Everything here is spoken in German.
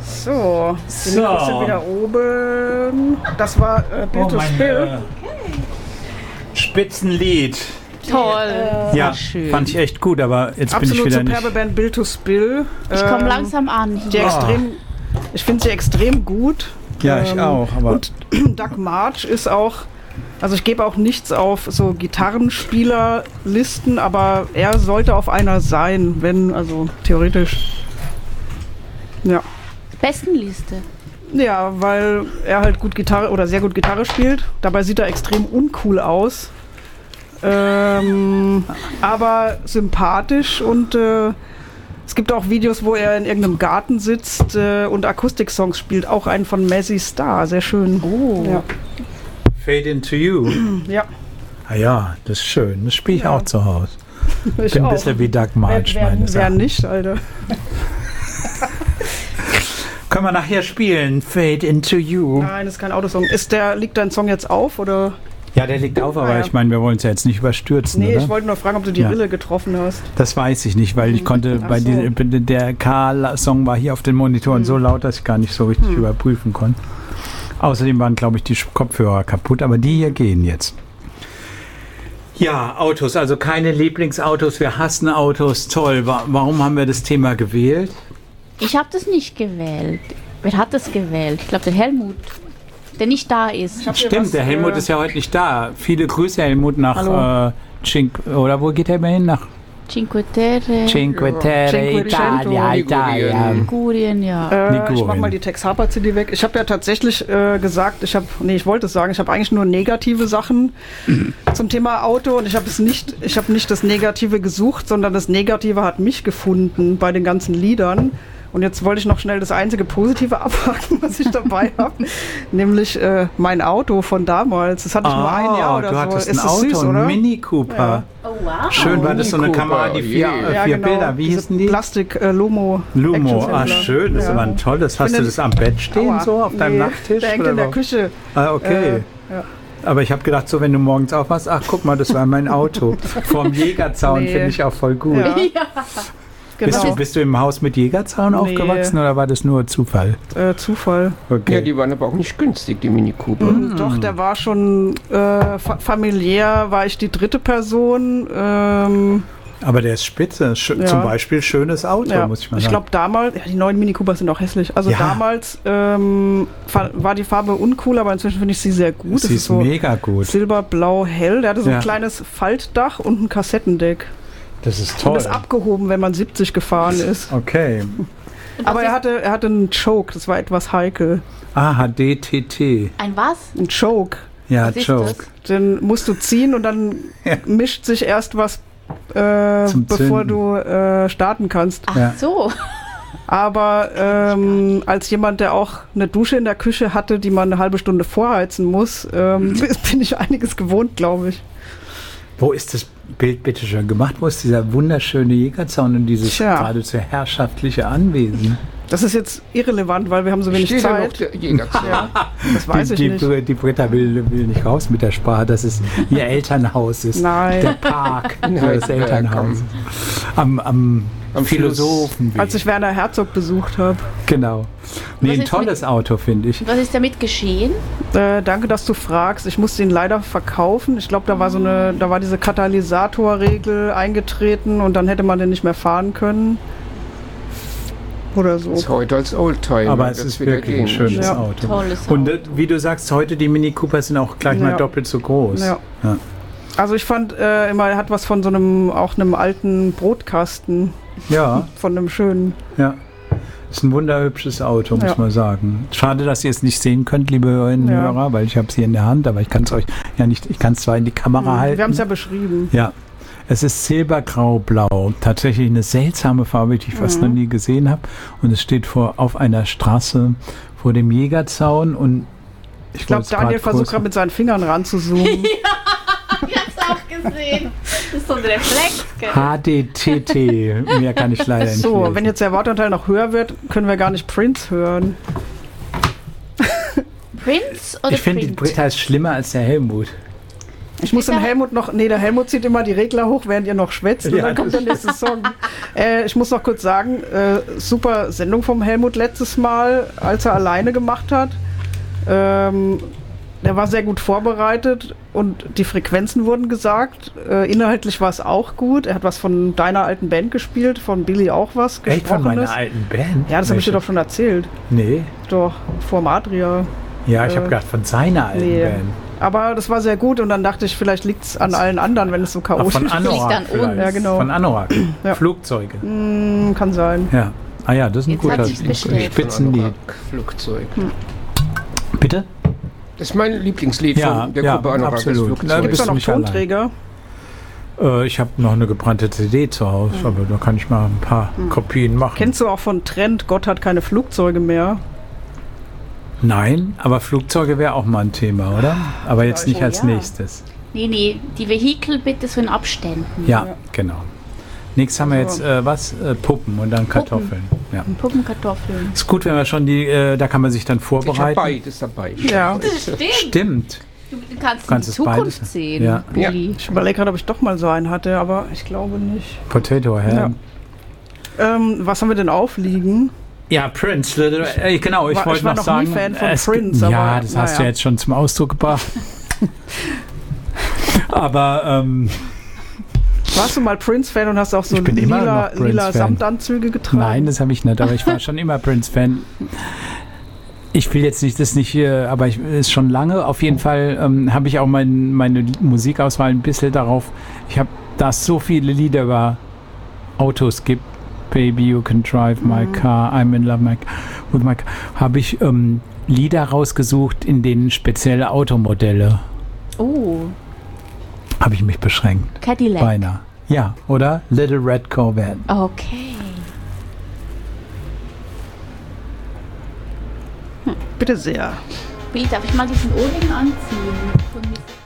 So, die Mikros sind wieder oben. Das war Bild to Spill. Spitzenlied. Toll. Ja, schön. fand ich echt gut, aber jetzt bin ich Absolut wieder superbe nicht... Band Bild to Spill. Ich komme langsam an. Ich finde sie extrem gut. Ja, ich auch. Aber und Doug March ist auch, also ich gebe auch nichts auf so Gitarrenspielerlisten, aber er sollte auf einer sein, wenn, also theoretisch. Ja. Bestenliste. Ja, weil er halt gut Gitarre oder sehr gut Gitarre spielt. Dabei sieht er extrem uncool aus. Aber sympathisch und es gibt auch Videos, wo er in irgendeinem Garten sitzt und Akustik-Songs spielt. Auch einen von Mazzy Star, sehr schön. Oh. Ja. Fade Into You. Ja. Ah ja, das ist schön. Das spiele ich auch zu Hause. Ich bin ein auch. bisschen wie Doug March, meines Wer Erachtens. nicht, Alter. Können wir nachher spielen? Fade Into You. Nein, das ist kein Autosong. Liegt dein Song jetzt auf oder? Ja, der liegt auf, aber ja. ich meine, wir wollen es ja jetzt nicht überstürzen, Nee, oder? ich wollte nur fragen, ob du die Rille getroffen hast. Das weiß ich nicht, weil ich konnte Ach bei so. der K-Song war hier auf den Monitoren so laut, dass ich gar nicht so richtig überprüfen konnte. Außerdem waren, glaube ich, die Kopfhörer kaputt, aber die hier gehen jetzt. Ja, Autos, also keine Lieblingsautos, wir hassen Autos, toll. Warum haben wir das Thema gewählt? Ich habe das nicht gewählt. Wer hat das gewählt? Ich glaube, der Helmut, der nicht da ist. Stimmt, der Helmut ist ja heute nicht da. Viele Grüße, Helmut, nach oder wo geht er mal hin? Nach Cinque Terre. Cinque Terre, Italia, Italia. Ligurien, ja. Ich mach mal die Tex Harper CD weg. Ich habe ja tatsächlich gesagt, ich wollte es sagen, ich habe eigentlich nur negative Sachen zum Thema Auto und ich habe nicht das Negative gesucht, sondern das Negative hat mich gefunden bei den ganzen Liedern. Und jetzt wollte ich noch schnell das einzige Positive abhaken, was ich dabei habe, nämlich mein Auto von damals. Das hatte ich nur ein Jahr oder du so. hattest Ist ein das Auto, süß, ein oder? Mini Cooper. Oh, wow. Schön, war das so eine Kamera, die vier genau. Bilder, wie hießen die? Plastik Lumo. Lumo, Actionfilmer. schön, das Ja. war ein tolles. Hast du das am Bett stehen, so auf deinem Nachttisch? Der hängt oder in der wo? Küche. Ah, okay. Ja. Aber ich habe gedacht, so wenn du morgens aufwachst, ach guck mal, das war mein Auto. Vorm Jägerzaun finde ich auch voll gut. Ja. Genau. Bist du im Haus mit Jägerzaun aufgewachsen oder war das nur Zufall? Zufall. Okay. Ja, die waren aber auch nicht günstig, die Mini Cooper. Doch, der war schon familiär, war ich die dritte Person. Aber der ist spitze. Zum Beispiel schönes Auto, muss ich mal sagen. Ich glaube damals, die neuen Mini Cooper sind auch hässlich. Also damals war die Farbe uncool, aber inzwischen finde ich sie sehr gut. Sie ist so mega gut. Silberblau hell. Der hatte so ein kleines Faltdach und ein Kassettendeck. Das ist toll. Und ist abgehoben, wenn man 70 gefahren ist. Okay. Aber er hatte einen Choke, das war etwas heikel. HDTT. Ein was? Ein Choke. Ja, Was ist Choke. Den musst du ziehen und dann mischt sich erst was, bevor du starten kannst. Ach so. Aber als jemand, der auch eine Dusche in der Küche hatte, die man eine halbe Stunde vorheizen muss, bin ich einiges gewohnt, glaube ich. Wo ist das Bild bitte schon gemacht? Wo ist dieser wunderschöne Jägerzaun und dieses geradezu herrschaftliche Anwesen? Das ist jetzt irrelevant, weil wir haben so wenig Steht da noch Zeit. der Jägerzaun? Ja, das weiß ich nicht. Die Britta will nicht raus mit der Sprache, dass es ihr Elternhaus ist. Nein. Der Park, das Elternhaus. Am Philosophenweg. Als ich Werner Herzog besucht habe. Genau. Nee, ein tolles Auto, finde ich. Was ist damit geschehen? Danke, dass du fragst. Ich musste ihn leider verkaufen. Ich glaube, da war diese Katalysatorregel eingetreten und dann hätte man den nicht mehr fahren können. Oder so. Ist heute als Oldtimer. Aber es ist wirklich ein schönes Auto. Tolles Auto. Und wie du sagst, heute die Mini Cooper sind auch gleich mal doppelt so groß. Ja. Also ich fand immer, er hat was von so einem alten Brotkasten. Ja. Von einem schönen. Ja. Ist ein wunderhübsches Auto, muss man sagen. Schade, dass ihr es nicht sehen könnt, liebe Hörerinnen und Hörer, weil ich habe es hier in der Hand, aber ich kann es euch nicht, ich kann es zwar in die Kamera halten. Wir haben es ja beschrieben. Ja. Es ist silbergrau-blau. Tatsächlich eine seltsame Farbe, die ich fast noch nie gesehen habe. Und es steht auf einer Straße vor dem Jägerzaun. Und ich glaube, Daniel versucht gerade mit seinen Fingern ranzuzoomen. Ich hab's auch gesehen. Das ist so ein Reflex. HDTT. Mehr kann ich leider nicht So, lesen. wenn jetzt der Wortanteil noch höher wird, können wir gar nicht Prince hören. Prince oder Ich finde, die Britta ist schlimmer als der Helmut. Ich muss den Helmut noch, der Helmut zieht immer die Regler hoch, während ihr noch schwätzt und dann kommt der nächste Song. Ich muss noch kurz sagen, super Sendung vom Helmut letztes Mal, als er alleine gemacht hat. Der war sehr gut vorbereitet und die Frequenzen wurden gesagt. Inhaltlich war es auch gut. Er hat was von deiner alten Band gespielt, von Billy auch was gesprochen. Echt von meiner alten Band? Ja, das habe ich dir doch schon erzählt. Nee. Doch, vorm Adria. Ja, ich habe gedacht, von seiner alten Band. Aber das war sehr gut und dann dachte ich, vielleicht liegt es an allen anderen, wenn es so chaotisch ist. Von Anorak vielleicht. Ja, genau. Von Anorak. Ja. Flugzeuge. Kann sein. Ja. Ah ja, das ist ein Jetzt guter hat sich's bestellt. Spitzenlied. Flugzeug. Bitte? Das ist mein Lieblingslied von der Gruppe Anorak. Absolut. Gibt es da noch Tonträger? Ich habe noch eine gebrannte CD zu Hause, aber da kann ich mal ein paar Kopien machen. Kennst du auch von Trend, Gott hat keine Flugzeuge mehr? Nein, aber Flugzeuge wäre auch mal ein Thema, oder? Aber jetzt nicht als nächstes. Nee, die Vehikel bitte so in Abständen. Ja, genau. Nächstes haben wir jetzt Puppen und dann Kartoffeln. Ja. Puppenkartoffeln. Ist gut, wenn wir schon da kann man sich dann Ich habe vorbereiten. beides dabei. Ja. Das stimmt. Stimmt. Du kannst in die es Zukunft beides. sehen, Ja. Billy. Ich überlege gerade, ob ich doch mal so einen hatte, aber ich glaube nicht. Potato Head. Was haben wir denn aufliegen? Ja, Prince. Genau, ich wollte war noch noch nie sagen. Fan von Prince, ja, aber, das hast du ja jetzt schon zum Ausdruck gebracht. Aber warst du mal Prince-Fan und hast auch so Ich bin immer noch lila Prince-Fan. Samtanzüge getragen? nein, das habe ich nicht. Aber ich war schon immer Prince-Fan. Ich will jetzt nicht, das nicht hier, aber ist schon lange. Auf jeden Fall habe ich auch meine Musikauswahl ein bisschen darauf. Da es so viele Lieder über Autos gibt, Baby, You Can Drive My Car, I'm in Love with My Car, habe ich Lieder rausgesucht, in denen spezielle Automodelle, Oh, habe ich mich beschränkt. Cadillac. Beinahe. Ja, oder? Little Red Corvette. Okay. Bitte sehr. Billy, darf ich mal diesen Ohrring anziehen? Von Miss